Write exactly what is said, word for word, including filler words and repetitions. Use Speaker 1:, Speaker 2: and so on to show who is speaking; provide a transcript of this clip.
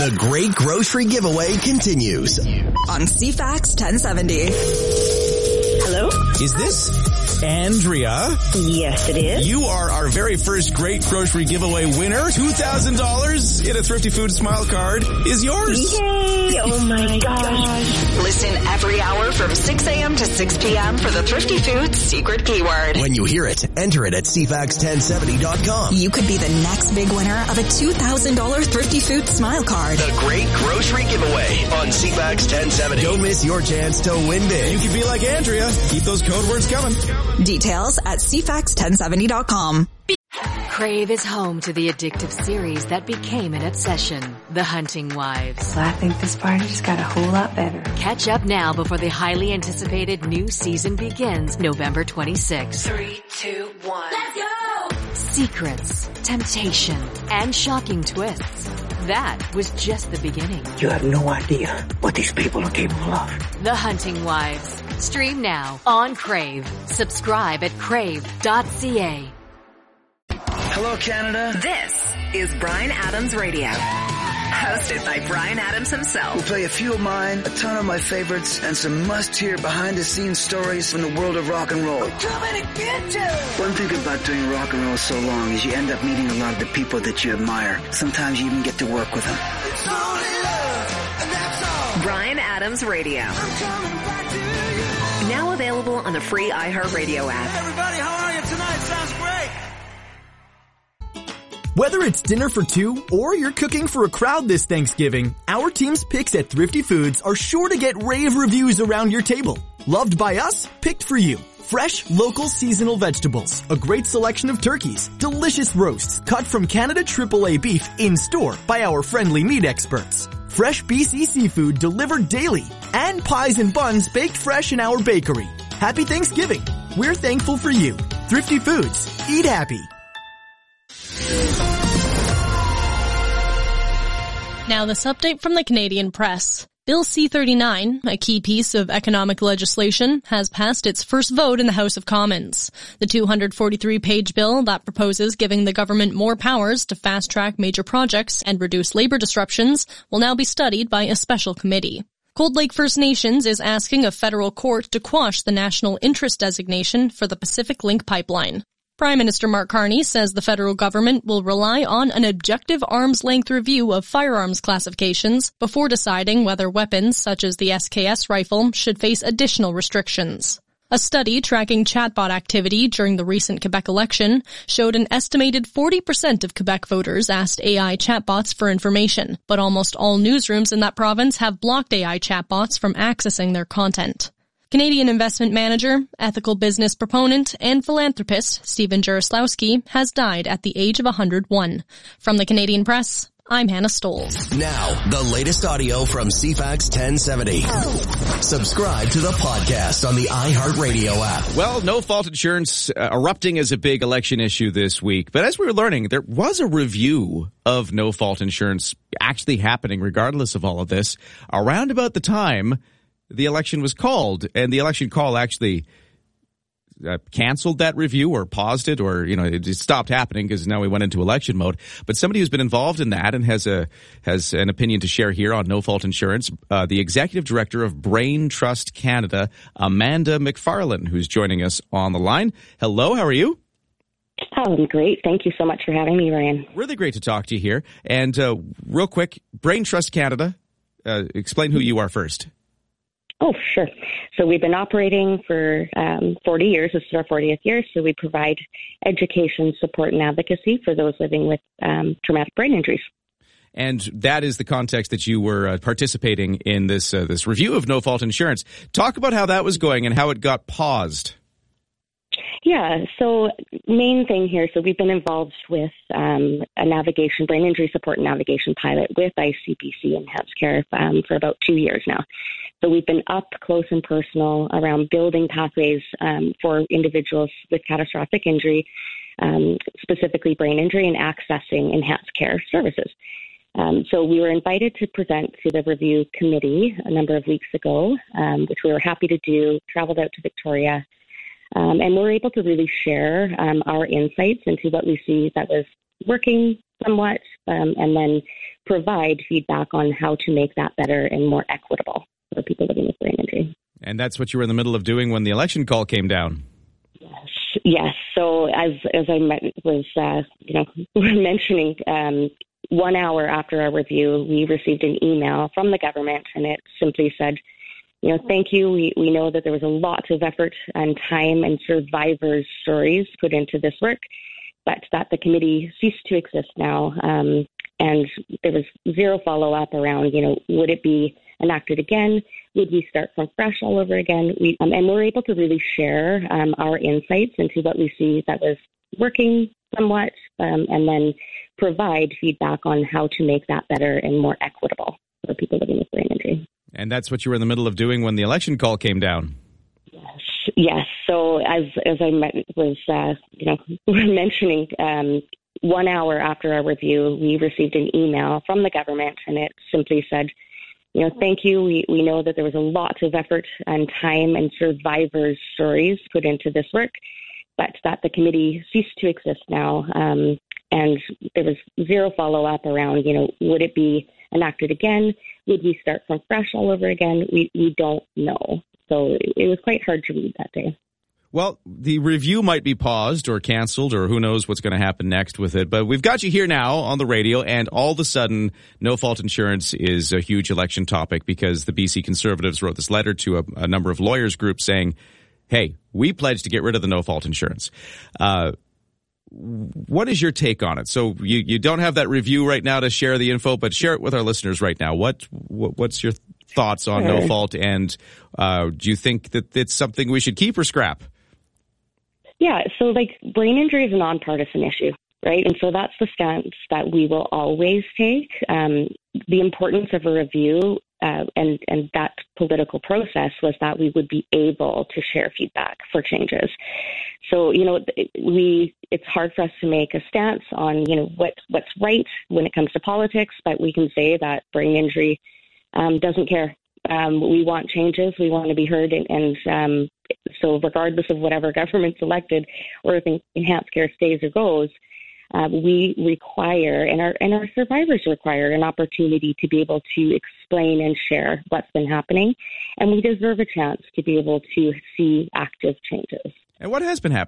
Speaker 1: The Great Grocery Giveaway continues
Speaker 2: on C FAX ten seventy.
Speaker 3: Hello?
Speaker 4: Is this Andrea?
Speaker 3: Yes, it is.
Speaker 4: You are our very first Great Grocery Giveaway winner. two thousand dollars in a Thrifty Foods Smile Card is yours.
Speaker 3: Yay! Oh my gosh.
Speaker 2: Listen every hour from six a.m. to six p.m. for the Thrifty Foods secret keyword.
Speaker 1: When you hear it, enter it at C FAX ten seventy dot com.
Speaker 2: You could be the next big winner of a two thousand dollars Thrifty Foods Smile Card.
Speaker 1: The Great Grocery Giveaway on C FAX ten seventy. Don't miss your chance to win big.
Speaker 4: You could be like Andrea. Keep those code words coming.
Speaker 2: Details at C FAX ten seventy dot com.
Speaker 5: Crave is home to the addictive series that became an obsession, The Hunting Wives.
Speaker 6: I think this party just got a whole lot better.
Speaker 5: Catch up now before the highly anticipated new season begins November twenty-sixth.
Speaker 6: Three, two, one.
Speaker 5: Let's go! Secrets, temptation, and shocking twists. That was just the beginning.
Speaker 7: You have no idea what these people are capable of.
Speaker 5: The Hunting Wives. Stream now on Crave. Subscribe at crave dot c a.
Speaker 8: Hello, Canada.
Speaker 9: This is Bryan Adams Radio, hosted by Bryan Adams himself.
Speaker 8: We'll play a few of mine, a ton of my favorites, and some must-hear behind-the-scenes stories from the world of rock and roll. We're coming to get you! One thing about doing rock and roll so long is you end up meeting a lot of the people that you admire. Sometimes you even get to work with them. It's only love, and that's all.
Speaker 9: Bryan Adams Radio.
Speaker 8: I'm coming back to you.
Speaker 9: Now available on the free iHeartRadio app.
Speaker 8: Hey, everybody, how are you tonight? Sounds great.
Speaker 10: Whether it's dinner for two or you're cooking for a crowd this Thanksgiving, our team's picks at Thrifty Foods are sure to get rave reviews around your table. Loved by us, picked for you. Fresh, local, seasonal vegetables, a great selection of turkeys, delicious roasts cut from Canada triple A beef in store by our friendly meat experts. Fresh B C seafood delivered daily, and pies and buns baked fresh in our bakery. Happy Thanksgiving. We're thankful for you. Thrifty Foods. Eat happy.
Speaker 11: Now this update from the Canadian Press. Bill C thirty-nine, a key piece of economic legislation, has passed its first vote in the House of Commons. The two hundred forty-three page bill that proposes giving the government more powers to fast-track major projects and reduce labor disruptions will now be studied by a special committee. Cold Lake First Nations is asking a federal court to quash the national interest designation for the Pacific Link pipeline. Prime Minister Mark Carney says the federal government will rely on an objective arm's-length review of firearms classifications before deciding whether weapons such as the S K S rifle should face additional restrictions. A study tracking chatbot activity during the recent Quebec election showed an estimated forty percent of Quebec voters asked A I chatbots for information, but almost all newsrooms in that province have blocked A I chatbots from accessing their content. Canadian investment manager, ethical business proponent, and philanthropist Stephen Jaroslawski has died at the age of one hundred one. From the Canadian Press, I'm Hannah Stoles.
Speaker 1: Now, the latest audio from C FAX ten seventy. Subscribe to the podcast on the iHeartRadio app.
Speaker 4: Well, no-fault insurance uh, erupting as a big election issue this week. But as we were learning, there was a review of no-fault insurance actually happening regardless of all of this around about the time the election was called, and the election call actually uh, canceled that review or paused it, or, you know, it just stopped happening because now we went into election mode. But somebody who's been involved in that and has a has an opinion to share here on no-fault insurance, uh, the executive director of Brain Trust Canada, Amanda McFarlane, who's joining us on the line. Hello, how are you?
Speaker 3: Oh, I'm great. Thank you so much for having me, Ryan.
Speaker 4: Really great to talk to you here. And uh, real quick, Brain Trust Canada, uh, explain who you are first.
Speaker 3: Oh, sure. So we've been operating for um, forty years. This is our fortieth year. So we provide education, support, and advocacy for those living with um, traumatic brain injuries.
Speaker 4: And that is the context that you were uh, participating in this uh, this review of no-fault insurance. Talk about how that was going and how it got paused.
Speaker 3: Yeah, so main thing here, so we've been involved with um, a navigation, brain injury support and navigation pilot with I C B C Enhanced Care um, for about two years now. So we've been up close and personal around building pathways um, for individuals with catastrophic injury, um, specifically brain injury, and accessing enhanced care services. Um, so we were invited to present to the review committee a number of weeks ago, um, which we were happy to do, traveled out to Victoria, um, and we're able to really share um, our insights into what we see that was working somewhat, um, and then provide feedback on how to make that better and more equitable for people living with brain injury.
Speaker 4: And that's what you were in the middle of doing when the election call came down.
Speaker 3: Yes. Yes. So as as I was, uh, you know, mentioning, um, one hour after our review, we received an email from the government, and it simply said, you know, thank you. We we know that there was a lot of effort and time and survivors' stories put into this work, but that the committee ceased to exist now. Um, and there was zero follow-up around, you know, would it be enacted again? Would we start from fresh all over again? We, um, and we're able to really share um, our insights into what we see that was working somewhat, um, and then provide feedback on how to make that better and more equitable for people living with brain injury.
Speaker 4: And that's what you were in the middle of doing when the election call came down.
Speaker 3: Yes. Yes. So as as I was, uh, you know, mentioning, um, one hour after our review, we received an email from the government, and it simply said, you know, thank you. We we know that there was a lot of effort and time and survivors' stories put into this work, but that the committee ceased to exist now. Um, and there was zero follow-up around, you know, would it be enacted again? Would we start from fresh all over again? We we don't know. So it was quite hard to read that day.
Speaker 4: Well, the review might be paused or canceled, or who knows what's going to happen next with it. But we've got you here now on the radio, and all of a sudden, no-fault insurance is a huge election topic because the B C Conservatives wrote this letter to a, a number of lawyers groups saying, hey, we pledge to get rid of the no-fault insurance. Uh, what is your take on it? So you, you don't have that review right now to share the info, but share it with our listeners right now. What, what what's your thoughts on
Speaker 3: Sure.
Speaker 4: no-fault, and uh, do you think that it's something we should keep or scrap?
Speaker 3: Yeah, so like brain injury is a nonpartisan issue, right? And so that's the stance that we will always take. Um, the importance of a review uh, and, and that political process was that we would be able to share feedback for changes. So, you know, we it's hard for us to make a stance on, you know, what, what's right when it comes to politics, but we can say that brain injury um, doesn't care. Um, we want changes. We want to be heard. And, and um, so regardless of whatever government's elected or if enhanced care stays or goes, uh, we require and our, and our survivors require an opportunity to be able to explain and share what's been happening. And we deserve a chance to be able to see active changes.
Speaker 4: And what has been happening?